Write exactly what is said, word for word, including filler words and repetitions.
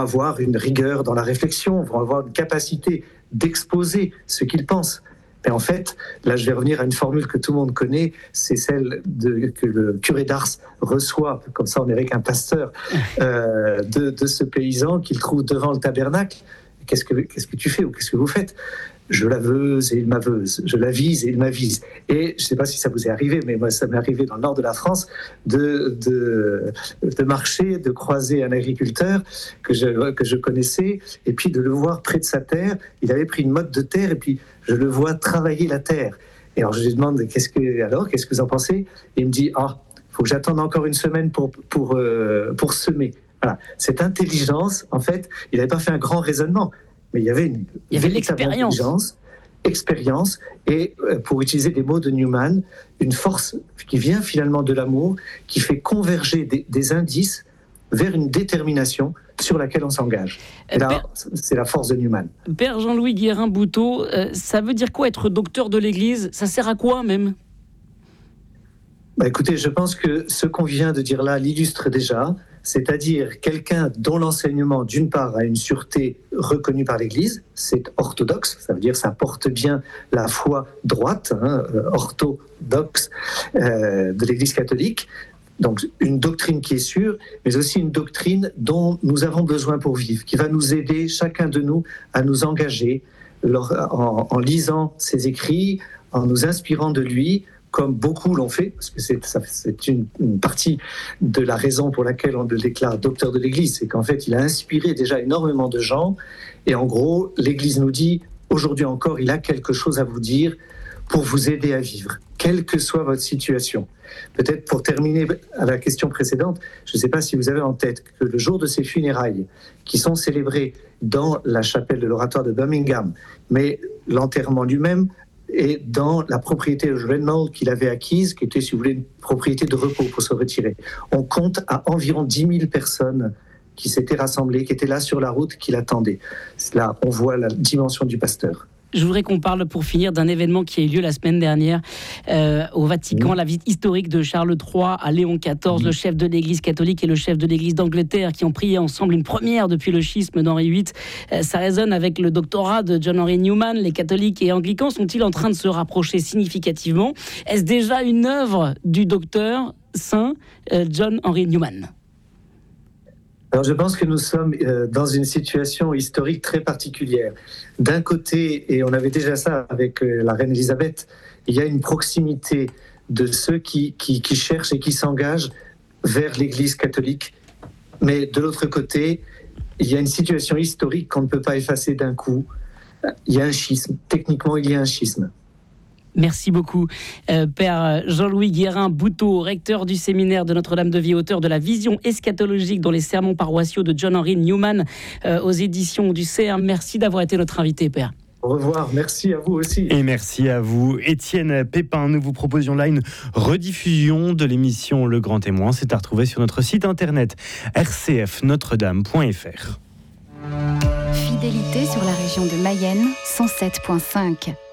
avoir une rigueur dans la réflexion, vont avoir une capacité d'exposer ce qu'ils pensent. Mais en fait, là, je vais revenir à une formule que tout le monde connaît, c'est celle de, que le curé d'Ars reçoit, comme ça on est avec un pasteur, euh, de, de ce paysan qu'il trouve devant le tabernacle. Qu'est-ce que, qu'est-ce que tu fais ou qu'est-ce que vous faites ? Je l'aveuse et il m'aveuse, je l'avise et il m'avise. Et je ne sais pas si ça vous est arrivé, mais moi ça m'est arrivé dans le nord de la France de, de, de marcher, de croiser un agriculteur que je, que je connaissais et puis de le voir près de sa terre. Il avait pris une motte de terre et puis je le vois travailler la terre. Et alors je lui demande qu'est-ce que, alors, qu'est-ce que vous en pensez ? Et il me dit, ah, il faut que j'attende encore une semaine pour, pour, euh, pour semer. Voilà. Cette intelligence, en fait, il n'avait pas fait un grand raisonnement. Mais il y avait une il y avait l'expérience, expérience, et euh, pour utiliser les mots de Newman, une force qui vient finalement de l'amour, qui fait converger des, des indices vers une détermination sur laquelle on s'engage. Et là, Père, c'est la force de Newman. Père Jean-Louis Guérin-Bouteau, euh, ça veut dire quoi être docteur de l'Église ? Ça sert à quoi même ? Bah, écoutez, je pense que ce qu'on vient de dire là l'illustre déjà, c'est-à-dire quelqu'un dont l'enseignement, d'une part, a une sûreté reconnue par l'Église, c'est orthodoxe, ça veut dire ça porte bien la foi droite, hein, orthodoxe euh, de l'Église catholique, donc une doctrine qui est sûre, mais aussi une doctrine dont nous avons besoin pour vivre, qui va nous aider, chacun de nous, à nous engager en, en lisant ses écrits, en nous inspirant de lui, comme beaucoup l'ont fait, parce que c'est, ça, c'est une, une partie de la raison pour laquelle on le déclare docteur de l'Église, c'est qu'en fait, il a inspiré déjà énormément de gens, et en gros, l'Église nous dit, aujourd'hui encore, il a quelque chose à vous dire pour vous aider à vivre, quelle que soit votre situation. Peut-être pour terminer à la question précédente, je ne sais pas si vous avez en tête que le jour de ses funérailles, qui sont célébrées dans la chapelle de l'Oratoire de Birmingham, mais l'enterrement lui-même, et dans la propriété de Rednall qu'il avait acquise, qui était, si vous voulez, une propriété de repos pour se retirer. On compte à environ dix mille personnes qui s'étaient rassemblées, qui étaient là sur la route, qui l'attendaient. Là, on voit la dimension du pasteur. Je voudrais qu'on parle, pour finir, d'un événement qui a eu lieu la semaine dernière euh, au Vatican, mmh. la visite historique de Charles trois à Léon quatorze, mmh. le chef de l'Église catholique et le chef de l'Église d'Angleterre, qui ont prié ensemble une première depuis le schisme d'Henri huit. Euh, ça résonne avec le doctorat de John Henry Newman. Les catholiques et anglicans sont-ils en train de se rapprocher significativement ? Est-ce déjà une œuvre du docteur saint euh, John Henry Newman ? Alors je pense que nous sommes euh, dans une situation historique très particulière. D'un côté, et on avait déjà ça avec euh, la reine Elisabeth, il y a une proximité de ceux qui, qui, qui cherchent et qui s'engagent vers l'Église catholique. Mais de l'autre côté, il y a une situation historique qu'on ne peut pas effacer d'un coup. Il y a un schisme. Techniquement, il y a un schisme. Merci beaucoup, euh, Père Jean-Louis Guérin-Bouteau, recteur du séminaire de Notre-Dame-de-Vie, auteur de la vision eschatologique dans les sermons paroissiaux de John Henry Newman euh, aux éditions du C E R. Merci d'avoir été notre invité, Père. Au revoir, merci à vous aussi. Et merci à vous, Étienne Pépin. Nous vous proposions là une rediffusion de l'émission Le Grand Témoin. C'est à retrouver sur notre site internet r c f notre dame point f r. Fidélité sur la région de Mayenne, cent sept virgule cinq.